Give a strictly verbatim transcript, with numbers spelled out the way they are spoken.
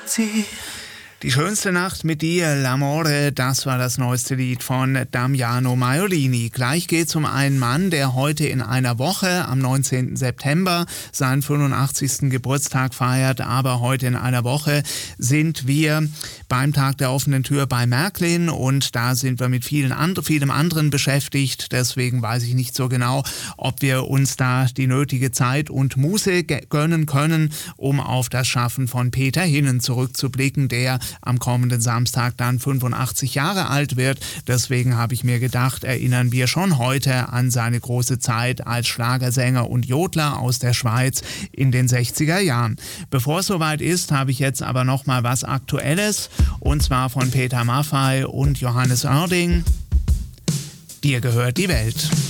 sie. Die schönste Nacht mit dir, L'Amore, das war das neueste Lied von Damiano Maiolini. Gleich geht's um einen Mann, der heute in einer Woche, am neunzehnten September, seinen fünfundachtzigsten Geburtstag feiert. Aber heute in einer Woche sind wir beim Tag der offenen Tür bei Märklin und da sind wir mit vielen and- vielem anderen beschäftigt. Deswegen weiß ich nicht so genau, ob wir uns da die nötige Zeit und Muße ge- gönnen können, um auf das Schaffen von Peter Hinnen zurückzublicken, der am kommenden Samstag dann fünfundachtzig Jahre alt wird. Deswegen habe ich mir gedacht, erinnern wir schon heute an seine große Zeit als Schlagersänger und Jodler aus der Schweiz in den sechziger Jahren. Bevor es soweit ist, habe ich jetzt aber noch mal was Aktuelles, und zwar von Peter Maffay und Johannes Oerding. Dir gehört die Welt.